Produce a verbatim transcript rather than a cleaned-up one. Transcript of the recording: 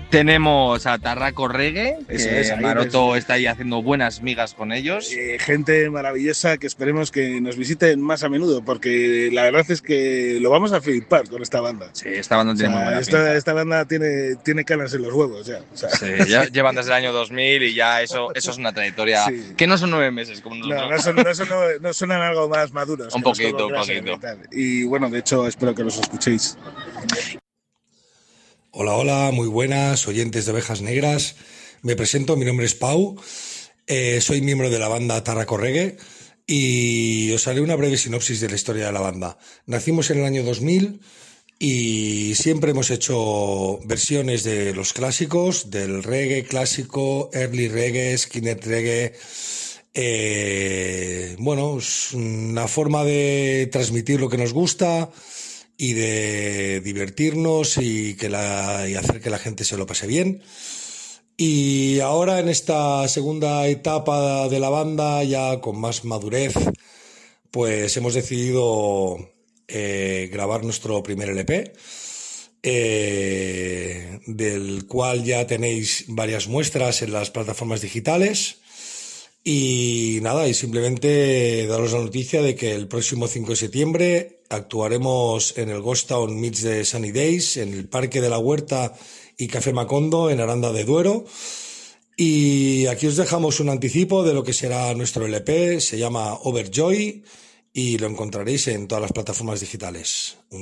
Tenemos a Tarraco Reggae, Eso que es, ahí Maroto les- está ahí haciendo buenas migas con ellos. Eh, gente maravillosa que esperemos que nos visiten más a menudo, porque la verdad es que lo vamos a flipar con esta banda. Sí, esta banda O tiene muy sea, buena esta, pinta. esta banda tiene, tiene canas en los huevos ya. O sea, Sí, ya llevan desde el año dos mil y ya eso, eso es una trayectoria sí. que no son nueve meses como No, nosotros. no, son, no, son, no suenan algo más maduros Un que los poquito, Turbo un Crusher poquito. y tal. Y bueno, de hecho, espero que los escuchéis. Hola, hola, muy buenas, oyentes de Ovejas Negras. Me presento, mi nombre es Pau, eh, soy miembro de la banda Tarraco Reggae y os haré una breve sinopsis de la historia de la banda. Nacimos en el año dos mil y siempre hemos hecho versiones de los clásicos, del reggae clásico, early reggae, skinhead reggae. Eh, bueno, es una forma de transmitir lo que nos gusta y de divertirnos y, que la, y hacer que la gente se lo pase bien. Y ahora en esta segunda etapa de la banda, ya con más madurez, pues hemos decidido eh, grabar nuestro primer L P, eh, del cual ya tenéis varias muestras en las plataformas digitales. Y nada, y simplemente daros la noticia de que el próximo cinco de septiembre actuaremos en el Ghost Town Meets de Sunny Days, en el Parque de la Huerta y Café Macondo, en Aranda de Duero. Y aquí os dejamos un anticipo de lo que será nuestro L P, se llama Overjoy y lo encontraréis en todas las plataformas digitales.